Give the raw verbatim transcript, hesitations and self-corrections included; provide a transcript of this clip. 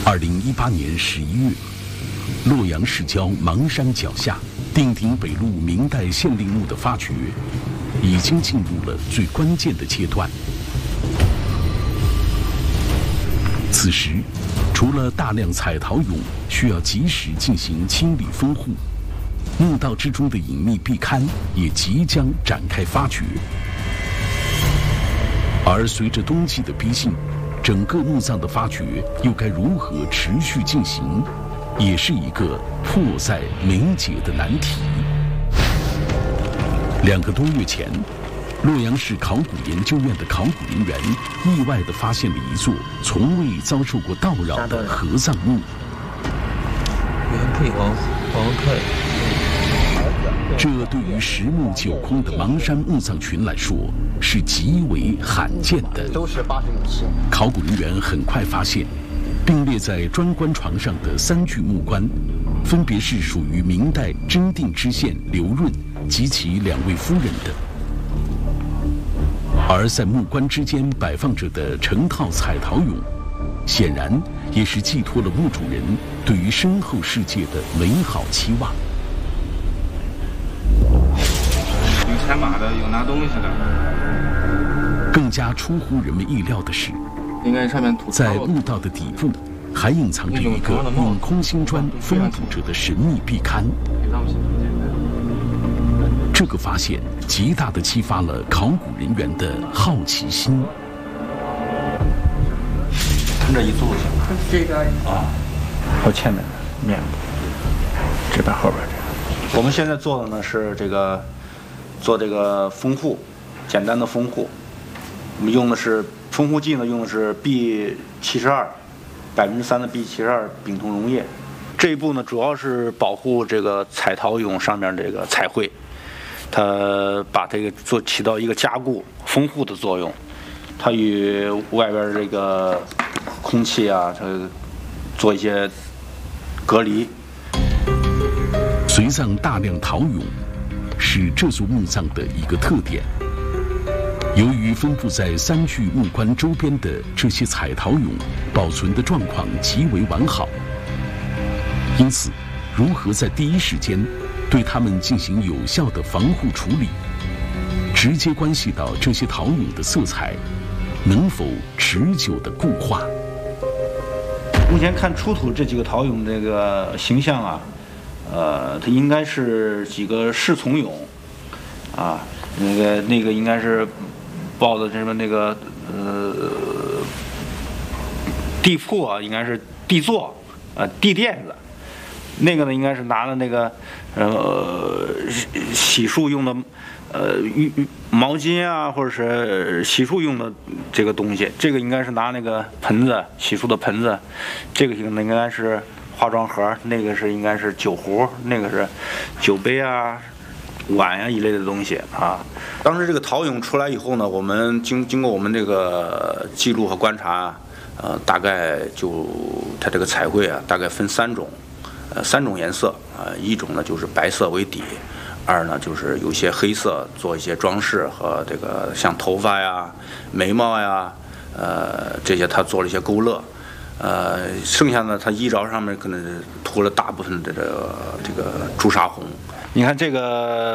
二零一八年十一月，洛阳市郊邙山脚下定鼎北路明代县令墓的发掘，已经进入了最关键的阶段。此时，除了大量彩陶俑需要及时进行清理封护，墓道之中的隐秘壁龛也即将展开发掘。而随着冬季的逼近，整个墓葬的发掘又该如何持续进行，也是一个迫在眉睫的难题。两个多月前，洛阳市考古研究院的考古人员意外地发现了一座从未遭受过盗扰的合葬墓。这对于十墓九空的邙山墓葬群来说是极为罕见的。 都是八十六期。 考古人员很快发现，并列在砖棺床上的三具木棺，分别是属于明代真定知县刘润及其两位夫人的。而在木棺之间摆放着的成套彩陶俑，显然也是寄托了墓主人对于身后世界的美好期望。 有牵马的，有拿东西的。 更加出乎人们意料的是， 应该上面涂在墓道的底部，还隐藏着一个用空心砖封堵着的神秘壁龛。这个发现极大地激发了考古人员的好奇心。 从这一坐下， 这个啊，我前面的面部，这边后边这个。我们现在做的呢是这个做这个封护，简单的封护。我们用的是封护剂呢，用的是 B 七十二，百分之三的 B 七十二丙酮溶液。这一步呢，主要是保护这个彩陶俑上面这个彩绘，它把这个做起到一个加固、封护的作用。它与外边这个空气啊，它做一些隔离。 随葬大量陶俑是这座墓葬的一个特点。由于分布在三具木棺周边的这些彩陶俑保存的状况极为完好，因此，如何在第一时间对它们进行有效的防护处理，直接关系到这些陶俑的色彩能否持久的固化。 目前看出土这几个陶俑这个形象啊，呃，它应该是几个侍从俑，啊，那个那个应该是抱的什么那个呃地铺啊，应该是地座，呃地垫子，那个呢应该是拿的那个呃洗漱用的呃浴毛巾啊，或者是洗漱用的这个东西，这个应该是拿那个盆子洗漱的盆子，这个应该是化妆盒，那个是应该是酒壶，那个是酒杯啊、碗呀、啊、一类的东西啊。当时这个陶俑出来以后呢，我们经经过我们这个记录和观察，呃，大概就它这个彩绘啊，大概分三种，呃，三种颜色啊、呃，一种呢就是白色为底，二呢就是有些黑色做一些装饰和这个像头发呀、眉毛呀，呃，这些它做了一些勾勒。呃，剩下呢，它衣着上面可能涂了大部分的这个这个朱砂红。你看这个